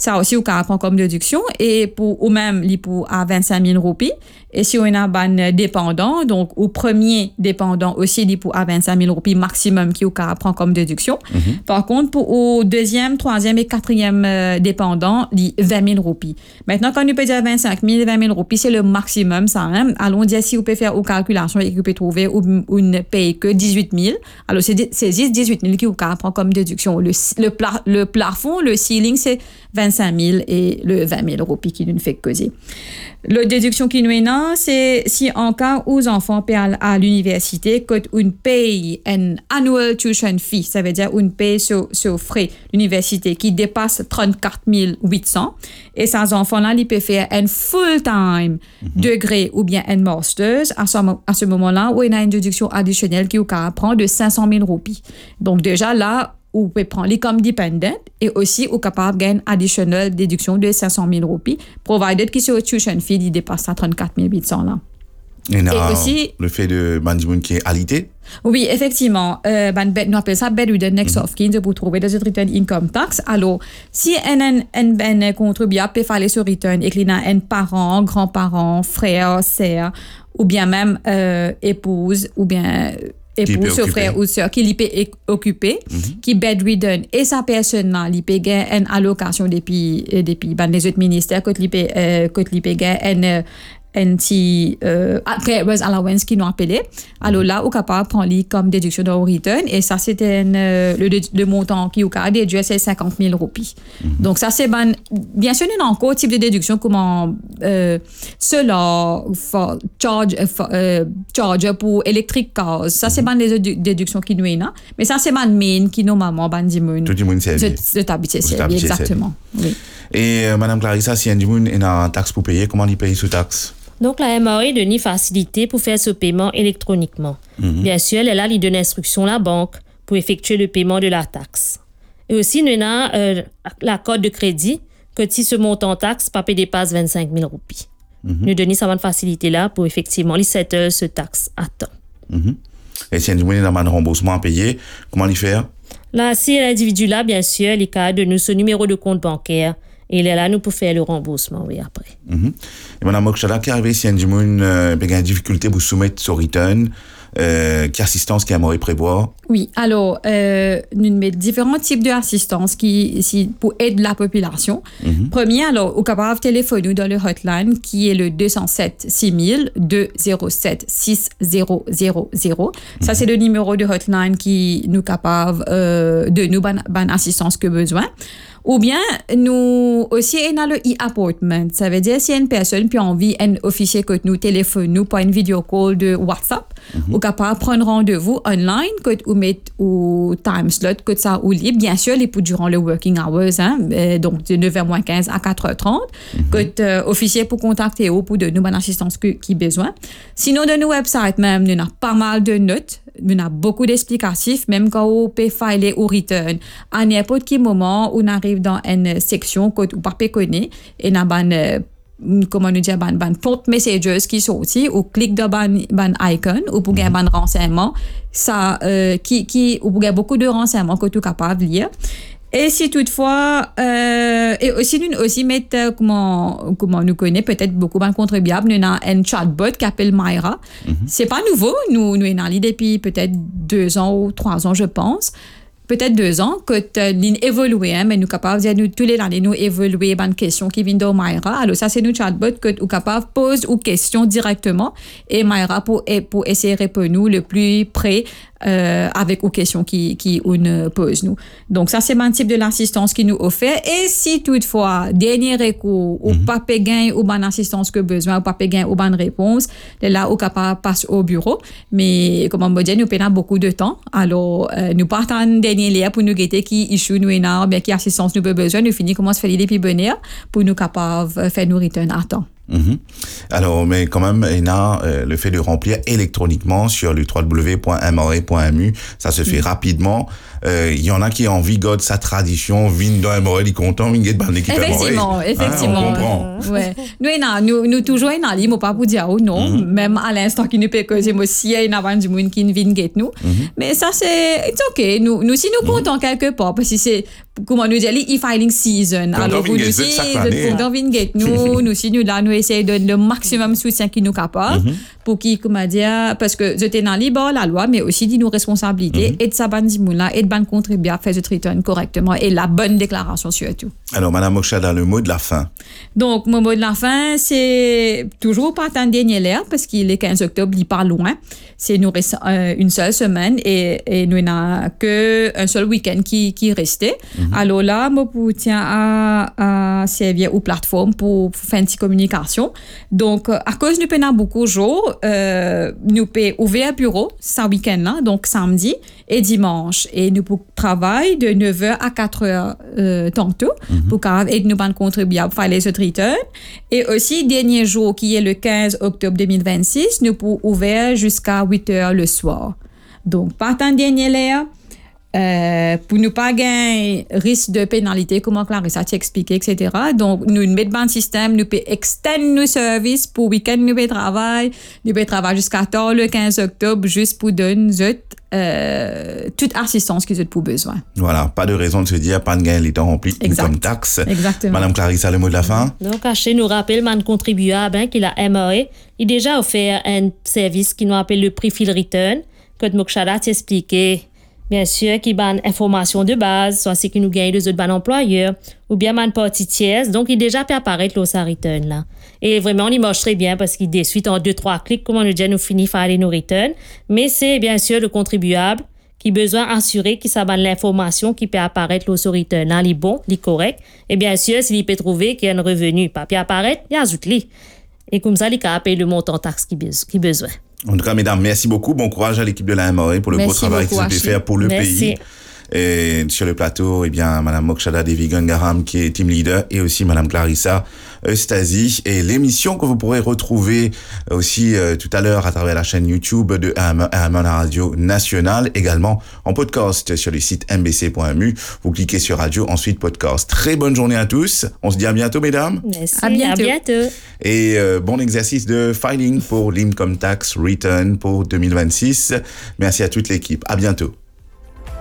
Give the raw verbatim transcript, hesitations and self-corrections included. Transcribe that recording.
ça aussi, on prend comme déduction. Et pour, ou même, pour à vingt-cinq mille roupies. Et si on a un dépendant, donc au premier dépendant aussi, il pour à vingt-cinq mille roupies maximum qui on prend comme déduction. Mm-hmm. Par contre, pour au deuxième, troisième et quatrième euh, dépendant, il vingt mille roupies. Maintenant, quand on peut dire vingt-cinq mille, vingt mille roupies, c'est le maximum, ça. Hein? Allons dire si on peut faire aux calculations et qu'on peut trouver ou on ne paye que dix-huit mille. Alors, c'est, c'est dix-huit mille qui on prend comme déduction. Le, le, pla, le plafond, le ceiling, c'est vingt-cinq mille et le vingt mille roupies qui ne fait que causer. La déduction qui nous est là, c'est si en cas où les enfants paient à, à l'université, qu'on paye un annual tuition fee, ça veut dire qu'on paye sur, sur frais l'université qui dépasse trente-quatre mille huit cents, et ces enfants-là, ils peuvent faire un full-time mm-hmm. degré ou bien un master's, à ce, à ce moment-là, où il y a une déduction additionnelle qui prend de cinq cent mille roupies. Donc déjà là, ou peut prendre les comme dependent et aussi ou capable de gagner additionnelle déduction de cinq cent mille roupies, provided que sur tuition fee, il dépasse à trente-quatre mille huit cents là. Et, et aussi le fait de bandimoun qui est alité. Oui, effectivement, euh, ben, ben, nous appelons ça bedridden next of kin pour trouver des return income tax. Alors, si un un un ben contribuable peut faire sur return et qu'il a un parent, grand-parent, frère, sœur ou bien même euh, épouse ou bien épouse, frère ou sœur qui peut occuper, mm-hmm. qui bedridden et sa personne là, il peut gagner une allocation depuis depuis ben les autres ministères que il peut euh, que il peut gagner un un petit euh, carers allowance qui nous appelé. Alors là, on est capable de prendre comme déduction de return et ça c'était un, euh, le, le montant qui est déduit c'est cinquante mille roupies. Mm-hmm. Donc ça c'est ben, bien sûr il y a encore type de déduction comme euh, cela for charge for, euh, charge pour electric cars. Ça c'est ben les déductions qui nous est là, mais ça c'est ben main qui normalement ben dimoun. Tout le monde sait. C'est habitué c'est exactement. Oui. Et euh, madame Clarissa, si un dimoun a une taxe pour payer, comment il paye sous taxe? Donc, la M A A donne une facilité pour faire ce paiement électroniquement. Mm-hmm. Bien sûr, elle a lui donne instruction à la banque pour effectuer le paiement de la taxe. Et aussi, nous avons euh, la code de crédit que si ce montant taxe, pas dépasse vingt-cinq mille roupies. Mm-hmm. Nous donnons cette facilité-là pour effectivement les settle ce taxe à temps. Mm-hmm. Et si un a un remboursement à payer, comment il fait? Là, si l'individu là, bien sûr, il a de nous ce numéro de compte bancaire. Et il est là, nous, pour faire le remboursement, oui, après. Mm-hmm. Et Mme Mokshala, qui arrive si un dimoun euh, a une difficulté pour soumettre son return, euh, quelle assistance qu'il aimerait prévoir? Oui, alors, euh, nous mettons différents types d'assistance qui, si, pour aider la population. Mm-hmm. Premier, alors, au capable téléphoner dans le hotline qui est le deux zéro sept six mille deux zéro sept six zéro zéro zéro. Mm-hmm. Ça, c'est le numéro de hotline qui nous capable euh, de nous ban, ban assistance que besoin. Ou bien, nous aussi, on a le e-appointment. Ça veut dire, si une personne puis envie, un officier que nous téléphone, nous, pas une vidéo call de WhatsApp, mm-hmm. ou capable de prendre rendez-vous online, que ou mettre au time slot, que ça ou libre. Bien sûr, les pour durant le working hours, hein, euh, donc de neuf heures moins quinze à quatre heures trente, mm-hmm. que euh, officier pour contacter ou pour de nous bonne assistance que, qui besoin. Sinon, de nos websites même, nous avons pas mal de notes. On a beaucoup d'explicatifs, même quand on peut filer ou return. À n'importe quel moment, on arrive dans une section qu'on ne pas connaît et on a ban, comment nous dire, ban, ban port messages qui sont aussi, ou clique dans ban, ban icon, ou pour gagner ban renseignements, ça, euh, qui, qui, ou pour gagner beaucoup de renseignements que tu es capable de lire. Et si toutefois, euh, et aussi nous aussi mettre euh, comment comment nous connaît peut-être beaucoup de contribuables, nous avons un chatbot qui s'appelle Myra. Mm-hmm. C'est pas nouveau, nous nous avons depuis peut-être deux ans ou trois ans je pense. Peut-être deux ans, que l'in évolué, hein, mais nous capables de nous, tous les années, nous évoluer, bonnes questions qui viennent de Myra. Alors, ça, c'est nous chatbot que nous capables pose ou questions directement et Myra pour, pour essayer de répondre nous le plus près euh, avec aux questions qui, qui on pose nous. Donc, ça, c'est un type de l'assistance qui nous offre. Et si toutefois, dernier recours, mm-hmm. ou pas payer ou bonne assistance que besoin, ou pas payer ou bonne réponse, là, au capable passe au bureau. Mais, comme on me dit, nous prenons beaucoup de temps. Alors, euh, nous partons dernier lien pour nous guetter qui issue nous énorme, bien qui assistance nous besoin, nous finissons comment se faire les bonheur pour nous capables de faire nous return à temps. Mm-hmm. Alors, mais quand même, il y a euh, le fait de remplir électroniquement sur le w w w point m r a point m u, ça se fait mm-hmm. rapidement. euh, il y en a qui ont envie de sa tradition, vin dans un morel, il content, vin get ban l'équipe Effectivement, effectivement. Hein, on comprend. Ouais. Nous, non, nous, nous toujours, en ligne, pas pour dire, oh non, mm-hmm. même à l'instant qu'il ne peut causer, moi, si il y a une du monde qui ne vient get nous. Mm-hmm. Mais ça, c'est, it's okay. Nous, nous, si nous comptons mm-hmm. quelque part, parce que c'est, comment nous dire, e-filing season. Alors, vous nous, si, vous devez get nous, nous, si nous, là, nous essayons de donner le maximum de soutien qui nous capable, mm-hmm. pour qui, comment dire, parce que je t'ai dans libre la loi, mais aussi dit nos responsabilités, mm-hmm. et de sa bande là, et de ban contribuer à faire ce return correctement, et la bonne déclaration surtout. Alors, Madame Moksada, le mot de la fin. Donc, mon mot de la fin, c'est toujours pas tant dernier l'air, parce qu'il est quinze octobre, il part loin. C'est nous reste euh, une seule semaine, et, et nous n'avons qu'un seul week-end qui, qui restait. Mm-hmm. Alors là, moi, je tiens à, à servir aux plateformes pour, pour faire une petite communication. Donc, à cause nous avons beaucoup de jours, euh, nous pouvons ouvrir un bureau ce week-end-là, donc samedi et dimanche. Et nous pouvons travailler de neuf heures à quatre heures euh, tantôt, mm-hmm. pour aider nous à contribuer à faire les autres returns. Et aussi, dernier jour, qui est le quinze octobre deux mille vingt-six, nous pouvons ouvrir jusqu'à huit heures le soir. Donc, partant dernier l'air, Euh, pour ne pas gagner risque de pénalité, comment Clarissa t'a expliqué, et cetera. Donc, nous mettons dans le système, nous pouvons extendre nos services pour le week-end, nous pouvons travailler, nous pouvons travailler jusqu'à tard le quinze octobre, juste pour donner euh, toute assistance qu'ils ont pour besoin. Voilà, pas de raison de se dire, pas de gagner les temps remplis comme taxe. Exactement. Madame Clarissa, le mot de la fin? Donc, Haché nous rappelle, man contribuable, hein, qu'il a M A E, il a déjà offert un service qui nous appelle le Pre-Fill Return, que Moksada t'a expliqué. Bien sûr, qui ban information de base, soit ce qui nous gagne les autres ban employeurs, ou bien man partie tierce, donc il déjà peut apparaître là, sa return là. Et vraiment, on y marche très bien parce qu'il des suite en deux, trois clics, comme on nous dit, nous finit par aller nos returns. Mais c'est bien sûr le contribuable qui a besoin d'assurer qu'il s'abonne l'information qui peut apparaître là, sur return là, les bon, les correct. Et bien sûr, s'il peut trouver qu'il y a un revenu, pas peut apparaître, il ajoute les. Et comme ça, il peut payer le montant taxe qu'il a besoin. En tout cas, mesdames, merci beaucoup. Bon courage à l'équipe de la M A E pour le merci beau travail qu'ils ont pu faire pour le merci. pays. Et sur le plateau, eh bien, Madame Moksada Devi-Gangaram, qui est team leader, et aussi Madame Clarissa Eustasie. Et l'émission que vous pourrez retrouver aussi euh, tout à l'heure à travers la chaîne YouTube de A M A Radio Nationale, également en podcast sur le site m b c point m u. Vous cliquez sur Radio, ensuite podcast. Très bonne journée à tous. On se dit à bientôt, mesdames. Merci. À bientôt. À bientôt. Et euh, bon exercice de filing pour l'Income Tax Return pour deux mille vingt-six. Merci à toute l'équipe. À bientôt.